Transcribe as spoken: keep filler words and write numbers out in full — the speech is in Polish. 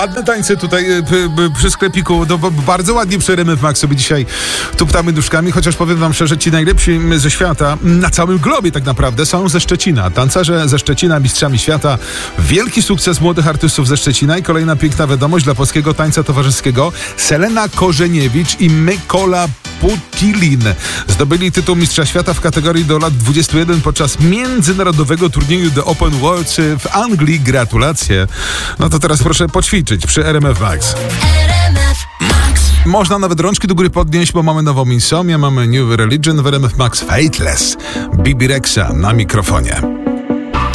Ładne tańce tutaj p, p, przy sklepiku, to bardzo ładnie przy R M F Max sobie dzisiaj tuptamy nóżkami, chociaż powiem wam szczerze, ci najlepsi ze świata, na całym globie tak naprawdę, są ze Szczecina. Tancerze ze Szczecina, mistrzami świata. Wielki sukces młodych artystów ze Szczecina i kolejna piękna wiadomość dla polskiego tańca towarzyskiego. Selena Korzeniewicz i Mykola Putilin zdobyli tytuł mistrza świata w kategorii do lat dwudziestu jeden podczas międzynarodowego turnieju The Open World w Anglii. Gratulacje. No to teraz proszę poćwiczyć przy R M F Max. Można nawet rączki do góry podnieść, bo mamy nową Insomnię, mamy New Religion w R M F Max, Fateless, Bibi Rexa na mikrofonie.